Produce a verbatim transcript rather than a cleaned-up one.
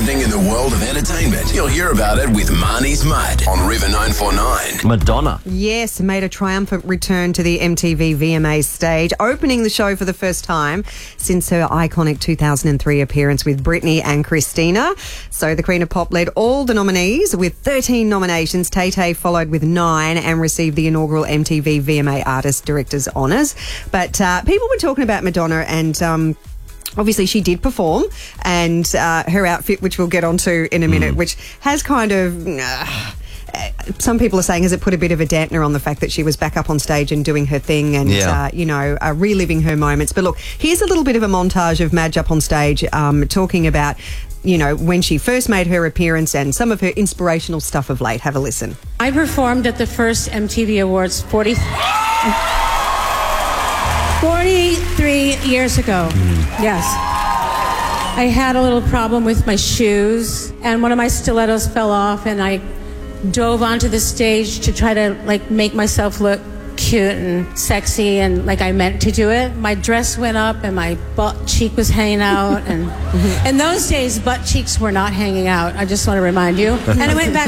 happening in the world of entertainment. You'll hear about it with Marnie's Mud on River nine forty-nine. Madonna. Yes, made a triumphant return to the M T V V M A stage, opening the show for the first time since her iconic two thousand three appearance with Britney and Christina. So the Queen of Pop led all the nominees with thirteen nominations. Tay-Tay followed with nine and received the inaugural M T V V M A Artist Director's Honours. But uh, people were talking about Madonna and... Um, Obviously, she did perform, and uh, her outfit, which we'll get onto in a minute, mm. which has kind of... Uh, some people are saying, has it put a bit of a dampener on the fact that she was back up on stage and doing her thing and, yeah. uh, you know, uh, reliving her moments. But look, here's a little bit of a montage of Madge up on stage um, talking about, you know, when she first made her appearance and some of her inspirational stuff of late. Have a listen. I performed at the first M T V Awards forty... forty-three years ago. Mm. Yes. I had a little problem with my shoes, and one of my stilettos fell off, and I dove onto the stage to try to like make myself look cute and sexy and like I meant to do it. My dress went up and my butt cheek was hanging out, and in those days butt cheeks were not hanging out. I just want to remind you. And I went back